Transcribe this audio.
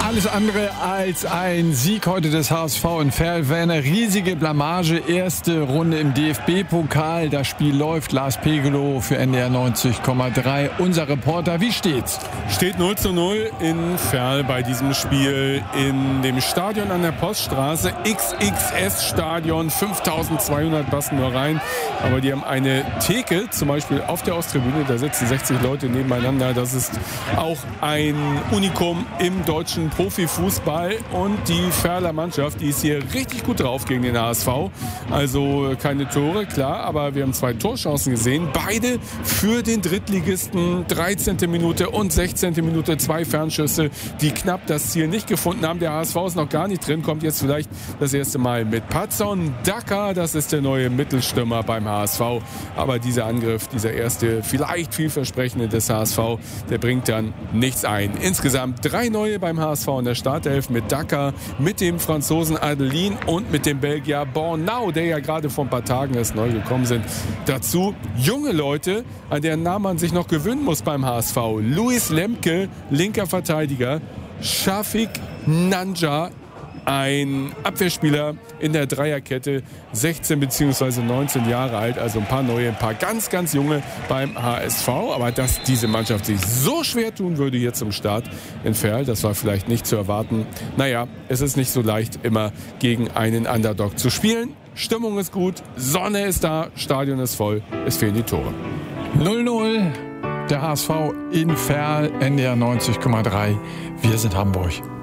Alles andere als ein Sieg heute des HSV in Verl wäre eine riesige Blamage. Erste Runde im DFB-Pokal. Das Spiel läuft. Lars Pegelow für NDR 90,3. Unser Reporter, wie steht's? Steht 0:0 in Verl bei diesem Spiel in dem Stadion an der Poststraße. XXS-Stadion, 5200 passen nur rein. Aber die haben eine Theke, zum Beispiel auf der Osttribüne. Da sitzen 60 Leute nebeneinander. Das ist auch ein Unikum im deutschen Profifußball. Und die Verler Mannschaft, die ist hier richtig gut drauf gegen den HSV. Also keine Tore, klar, aber wir haben 2 Torchancen gesehen. Beide für den Drittligisten. 13. Minute und 16. Minute. 2 Fernschüsse, die knapp das Ziel nicht gefunden haben. Der HSV ist noch gar nicht drin. Kommt jetzt vielleicht das erste Mal mit Patson Daka. Das ist der neue Mittelstürmer beim HSV. Aber dieser Angriff, dieser erste, vielleicht vielversprechende des HSV, der bringt dann nichts ein. Insgesamt 3 neue beim HSV in der Startelf mit Daka, mit dem Franzosen Adelin und mit dem Belgier Bornau, der ja gerade vor ein paar Tagen erst neu gekommen sind. Dazu junge Leute, an deren Namen man sich noch gewöhnen muss beim HSV. Luis Lemke, linker Verteidiger. Shafik Nanja, ein Abwehrspieler in der Dreierkette, 16 bzw. 19 Jahre alt, also ein paar neue, ein paar ganz, ganz junge beim HSV. Aber dass diese Mannschaft sich so schwer tun würde hier zum Start in Verl, das war vielleicht nicht zu erwarten. Naja, es ist nicht so leicht, immer gegen einen Underdog zu spielen. Stimmung ist gut, Sonne ist da, Stadion ist voll, es fehlen die Tore. 0:0, der HSV in Verl, NDR 90,3. Wir sind Hamburg.